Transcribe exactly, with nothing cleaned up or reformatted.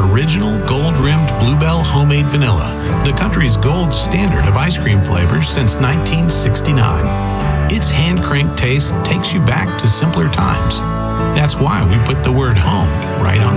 our original gold-rimmed Bluebell homemade vanilla, the country's gold standard of ice cream flavors since nineteen sixty-nine. Its hand-cranked taste takes you back to simpler times. That's why we put the word home right on